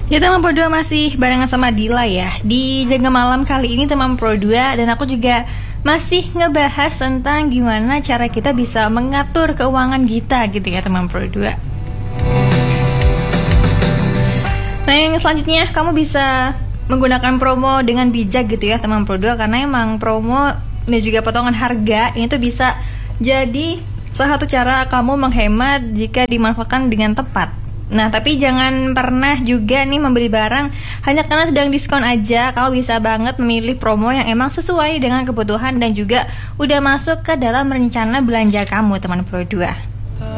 Ya teman Pro 2 masih barengan sama Dila ya di Jaga Malam kali ini teman Pro 2. Dan aku juga masih ngebahas tentang gimana cara kita bisa mengatur keuangan kita gitu ya teman Pro 2. Nah yang selanjutnya kamu bisa menggunakan promo dengan bijak gitu ya teman Pro 2. Karena emang promo dan juga potongan harga ini tuh bisa jadi salah satu cara kamu menghemat jika dimanfaatkan dengan tepat. Nah, tapi jangan pernah juga nih membeli barang hanya karena sedang diskon aja. Kamu bisa banget memilih promo yang emang sesuai dengan kebutuhan dan juga udah masuk ke dalam rencana belanja kamu, teman Pro 2.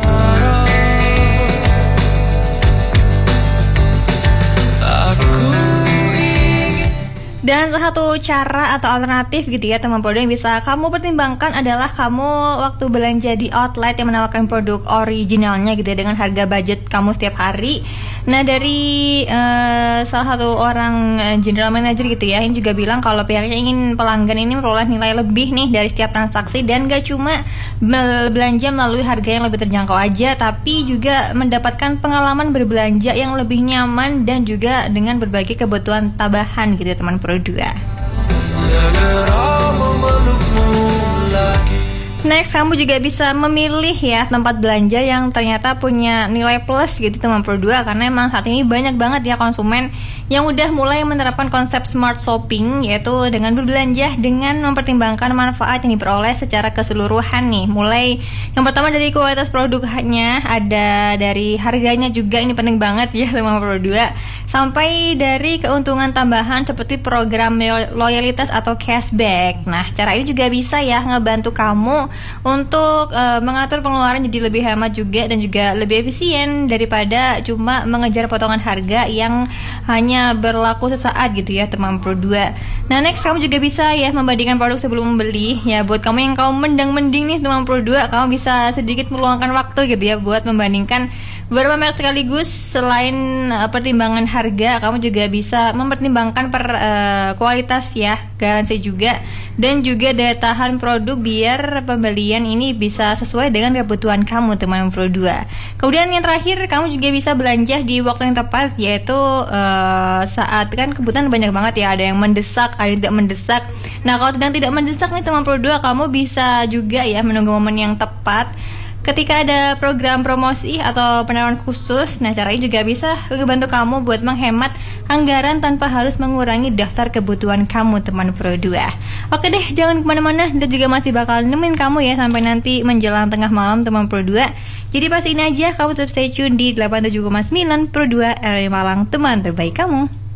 Dan salah satu cara atau alternatif gitu ya teman Pro 2 yang bisa kamu pertimbangkan adalah kamu waktu belanja di outlet yang menawarkan produk originalnya gitu ya dengan harga budget kamu setiap hari. Nah dari salah satu orang general manager gitu ya yang juga bilang kalau pihaknya ingin pelanggan ini memperoleh nilai lebih nih dari setiap transaksi dan gak cuma belanja melalui harga yang lebih terjangkau aja, tapi juga mendapatkan pengalaman berbelanja yang lebih nyaman dan juga dengan berbagai kebutuhan tambahan gitu ya teman Pro 2. Next, kamu juga bisa memilih ya tempat belanja yang ternyata punya nilai plus gitu teman Pro 2. Karena emang saat ini banyak banget ya konsumen yang udah mulai menerapkan konsep smart shopping, yaitu dengan berbelanja dengan mempertimbangkan manfaat yang diperoleh secara keseluruhan nih. Mulai yang pertama dari kualitas produknya, ada dari harganya juga, ini penting banget ya teman Pro 2, sampai dari keuntungan tambahan seperti program loyalitas atau cashback. Nah, cara ini juga bisa ya ngebantu kamu untuk mengatur pengeluaran jadi lebih hemat juga dan juga lebih efisien daripada cuma mengejar potongan harga yang hanya berlaku sesaat gitu ya teman Pro 2. Nah next, kamu juga bisa ya membandingkan produk sebelum membeli ya. Buat kamu yang kaum mending nih teman Pro 2, kamu bisa sedikit meluangkan waktu gitu ya buat membandingkan beberapa merek sekaligus. Selain pertimbangan harga, kamu juga bisa mempertimbangkan kualitas ya, garansi juga, dan juga daya tahan produk biar pembelian ini bisa sesuai dengan kebutuhan kamu teman Pro 2. Kemudian yang terakhir, kamu juga bisa belanja di waktu yang tepat, yaitu saat kan kebutuhan banyak banget ya, ada yang mendesak, ada yang tidak mendesak. Nah kalau sedang tidak mendesak nih teman Pro 2, kamu bisa juga ya menunggu momen yang tepat ketika ada program promosi atau penawaran khusus. Nah caranya juga bisa membantu kamu buat menghemat anggaran tanpa harus mengurangi daftar kebutuhan kamu teman Pro 2. Oke deh, jangan kemana-mana, dan juga masih bakal nemenin kamu ya sampai nanti menjelang tengah malam teman Pro 2. Jadi pastiin aja kamu tetap stay tune di 87,9 Pro 2 RRI Malang, teman terbaik kamu.